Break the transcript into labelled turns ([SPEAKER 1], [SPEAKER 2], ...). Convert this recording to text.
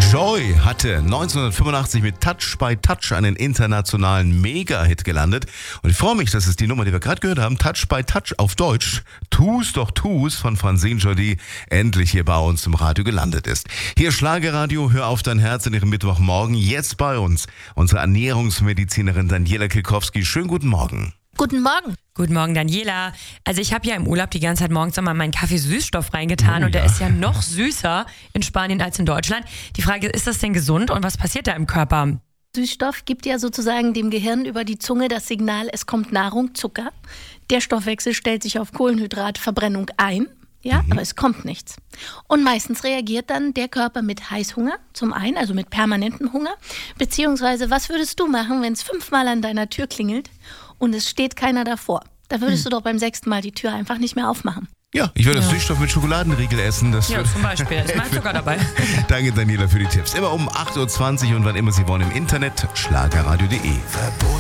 [SPEAKER 1] Joy hatte 1985 mit Touch by Touch einen internationalen Mega-Hit gelandet. Und ich freue mich, dass es die Nummer, die wir gerade gehört haben, Touch by Touch auf Deutsch, Tu's doch Tu's von Francine Jordi, endlich hier bei uns im Radio gelandet ist. Hier Schlagerradio, hör auf dein Herz in ihrem Mittwochmorgen. Jetzt bei uns unsere Ernährungsmedizinerin Daniela Kilkowski. Schönen guten Morgen.
[SPEAKER 2] Guten Morgen.
[SPEAKER 3] Guten Morgen, Daniela. Also ich habe ja im Urlaub die ganze Zeit morgens immer meinen Kaffeesüßstoff reingetan und der ist ja noch süßer in Spanien als in Deutschland. Die Frage, ist das denn gesund und was passiert da im Körper?
[SPEAKER 2] Süßstoff gibt ja sozusagen dem Gehirn über die Zunge das Signal, es kommt Nahrung, Zucker. Der Stoffwechsel stellt sich auf Kohlenhydratverbrennung ein, aber es kommt nichts. Und meistens reagiert dann der Körper mit Heißhunger, zum einen, also mit permanentem Hunger, beziehungsweise was würdest du machen, wenn es 5-mal an deiner Tür klingelt und es steht keiner davor? Da würdest du doch beim 6. Mal die Tür einfach nicht mehr aufmachen.
[SPEAKER 1] Ja, ich würde Süßstoff mit Schokoladenriegel essen. Das
[SPEAKER 3] Ja, zum Beispiel. Ist mein Zucker dabei.
[SPEAKER 1] Danke, Daniela, für die Tipps. Immer um 8.20 Uhr und wann immer Sie wollen im Internet, schlagerradio.de.